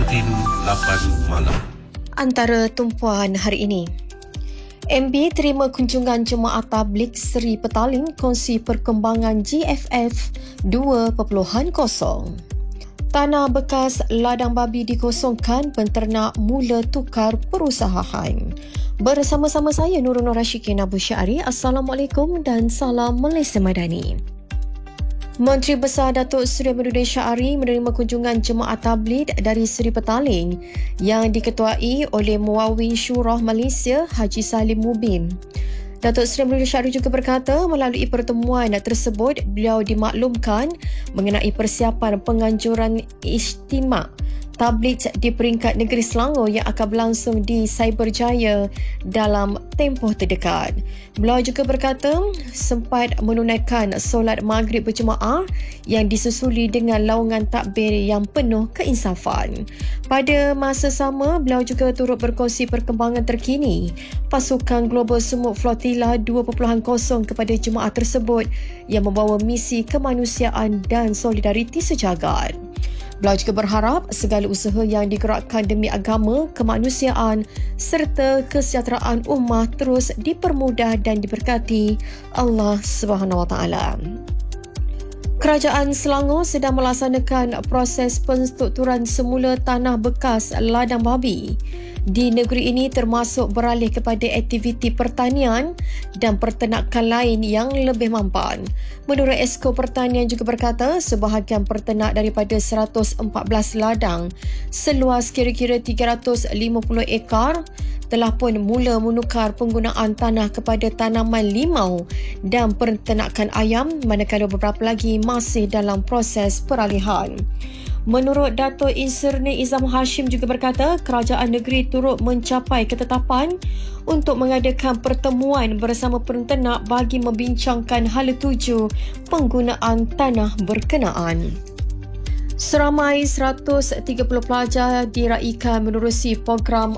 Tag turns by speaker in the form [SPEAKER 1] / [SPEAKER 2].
[SPEAKER 1] Buletin 8 Malam.
[SPEAKER 2] Antara tumpuan hari ini, MB terima kunjungan Jemaah Tabligh Seri Petaling kongsi perkembangan GFF 2.0. Tanah bekas ladang babi dikosongkan, penternak mula tukar perusahaan. Bersama-sama saya Nurul Nur Rashikin Abu Syari. Assalamualaikum dan salam Malaysia Madani. Menteri Besar Datuk Seri Amiruddin Syari menerima kunjungan Jemaah Tabligh dari Seri Petaling yang diketuai oleh Muawin Syurah Malaysia Haji Salim Mubin. Datuk Seri Amiruddin Syari juga berkata melalui pertemuan tersebut beliau dimaklumkan mengenai persiapan penganjuran Ijtima' Tabligh di peringkat negeri Selangor yang akan berlangsung di Cyberjaya dalam tempoh terdekat. Beliau juga berkata sempat menunaikan solat maghrib berjemaah yang disusuli dengan laungan takbir yang penuh keinsafan. Pada masa sama, beliau juga turut berkongsi perkembangan terkini pasukan Global Sumut Flotilla 2.0 kepada jemaah tersebut yang membawa misi kemanusiaan dan solidariti sejagat. Beliau juga berharap segala usaha yang digerakkan demi agama, kemanusiaan serta kesejahteraan ummah terus dipermudah dan diberkati Allah SWT. Kerajaan Selangor sedang melaksanakan proses penstrukturan semula tanah bekas ladang babi di negeri ini, termasuk beralih kepada aktiviti pertanian dan peternakan lain yang lebih mampan. Menurut Esko Pertanian juga berkata sebahagian peternak daripada 114 ladang seluas kira-kira 350 ekar telah pun mula menukar penggunaan tanah kepada tanaman limau dan peternakan ayam, manakala beberapa lagi masih dalam proses peralihan. Menurut Dato' Insirni Izam Hashim juga berkata kerajaan negeri turut mencapai ketetapan untuk mengadakan pertemuan bersama peternak bagi membincangkan hala tuju penggunaan tanah berkenaan. Seramai 130 pelajar diraikan menerusi program